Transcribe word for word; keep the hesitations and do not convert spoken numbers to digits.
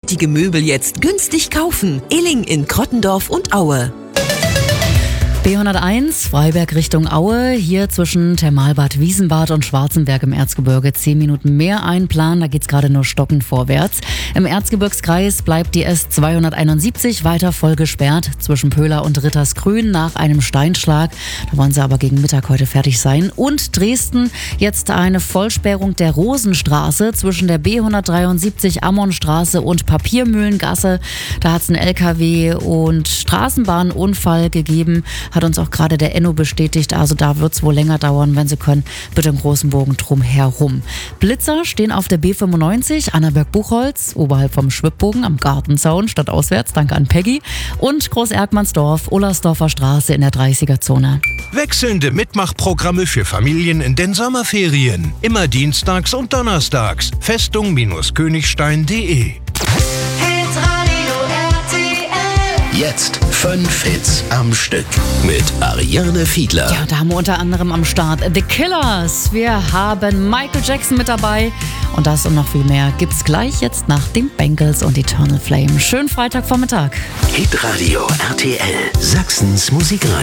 nachhaltige Möbel jetzt günstig kaufen. Illing in Krottendorf und Aue. B hunderteins, Freiberg Richtung Aue, hier zwischen Thermalbad Wiesenbad und Schwarzenberg im Erzgebirge. Zehn Minuten mehr einplanen, da geht's gerade nur stockend vorwärts. Im Erzgebirgskreis bleibt die S zweihunderteinundsiebzig weiter voll gesperrt zwischen Pöhler und Rittersgrün nach einem Steinschlag. Da wollen sie aber gegen Mittag heute fertig sein. Und Dresden, jetzt eine Vollsperrung der Rosenstraße zwischen der B hundertdreiundsiebzig Ammonstraße und Papiermühlengasse. Da hat's einen L K W- und Straßenbahnunfall gegeben. Hat uns auch gerade der Enno bestätigt, also da wird es wohl länger dauern, wenn Sie können, bitte im großen Bogen drum herum. Blitzer stehen auf der B fünfundneunzig, Annaberg-Buchholz, oberhalb vom Schwibbogen am Gartenzaun, stadtauswärts, danke an Peggy, und Groß-Erkmannsdorf, Ullersdorfer Straße in der dreißiger-Zone. Wechselnde Mitmachprogramme für Familien in den Sommerferien. Immer dienstags und donnerstags. Festung-Königstein punkt de. Jetzt fünf Hits am Stück mit Ariane Fiedler. Ja, da haben wir unter anderem am Start The Killers. Wir haben Michael Jackson mit dabei. Und das und noch viel mehr gibt's gleich jetzt nach den Bengals und Eternal Flame. Schönen Freitagvormittag. Hitradio R T L, Sachsens Musikradio.